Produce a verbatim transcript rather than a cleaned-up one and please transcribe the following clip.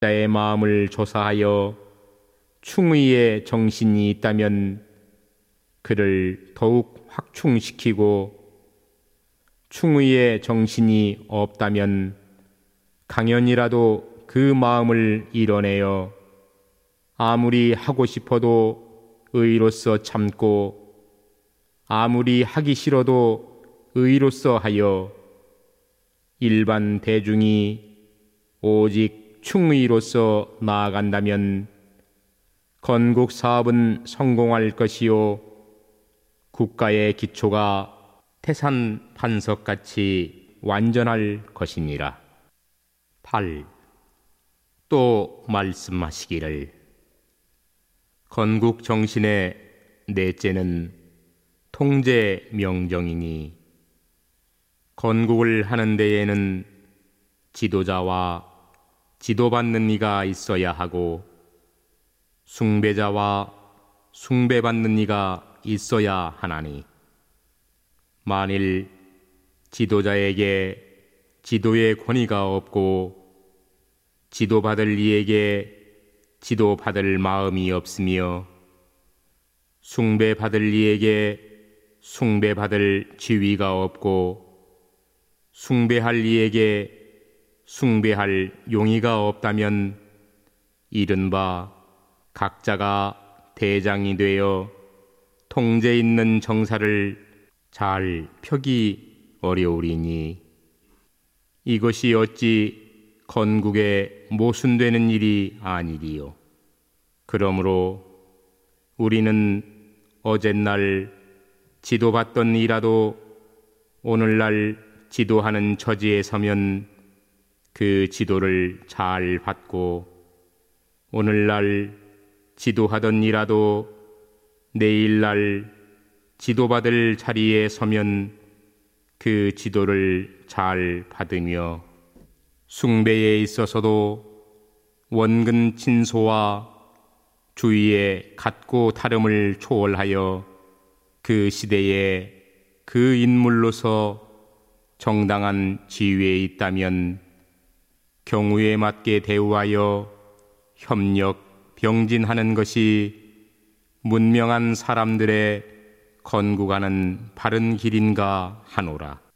자의 마음을 조사하여 충의의 정신이 있다면 그를 더욱 확충시키고, 충의의 정신이 없다면 강연이라도 그 마음을 이뤄내어 아무리 하고 싶어도 의로서 참고, 아무리 하기 싫어도 의로서 하여 일반 대중이 오직 충의로서 나아간다면 건국 사업은 성공할 것이요, 국가의 기초가 태산 반석같이 완전할 것이니라. 팔. 또 말씀하시기를, 건국 정신의 넷째는 통제 명정이니, 건국을 하는 데에는 지도자와 지도받는 이가 있어야 하고, 숭배자와 숭배받는 이가 있어야 하나니, 만일 지도자에게 지도의 권위가 없고 지도받을 이에게 지도받을 마음이 없으며, 숭배받을 이에게 숭배받을 지위가 없고 숭배할 이에게 숭배할 용의가 없다면 이른바 각자가 대장이 되어 통제 있는 정사를 잘 펴기 어려우리니, 이것이 어찌 건국에 모순되는 일이 아니리요. 그러므로 우리는 어젯날 지도받던 이라도 오늘날 지도하는 처지에 서면 그 지도를 잘 받고, 오늘날 지도하던 이라도 내일날 지도받을 자리에 서면 그 지도를 잘 받으며, 숭배에 있어서도 원근 친소와 주위의 같고 다름을 초월하여 그 시대에 그 인물로서 정당한 지위에 있다면 경우에 맞게 대우하여 협력, 병진하는 것이 문명한 사람들의 건국하는 바른 길인가 하노라.